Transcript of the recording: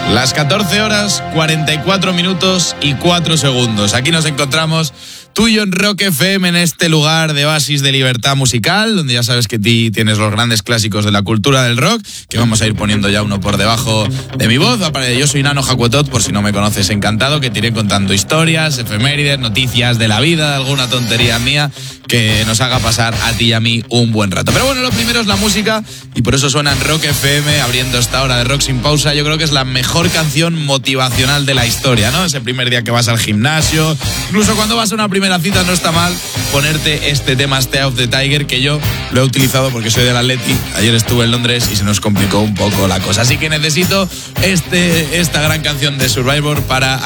Las 14 horas, 44 minutos y 4 segundos. Aquí nos encontramos tú y yo en Rock FM, en este lugar de oasis de libertad musical, donde ya sabes que tienes los grandes clásicos de la cultura del rock, que vamos a ir poniendo ya uno por debajo de mi voz. Yo soy Nano Jacuetot, por si no me conoces, encantado, que te iré contando historias, efemérides, noticias de la vida, alguna tontería mía que nos haga pasar a ti y a mí un buen rato. Pero bueno, lo primero es la música, y por eso suena en Rock FM, abriendo esta hora de Rock Sin Pausa. Yo creo que es la mejor canción motivacional de la historia, ¿no? Ese primer día que vas al gimnasio, incluso cuando vas a una primera cita, no está mal ponerte este tema, Stay of the Tiger, que yo lo he utilizado porque soy del Atleti. Ayer estuve en Londres y se nos complicó un poco la cosa, así que necesito esta gran canción de Survivor para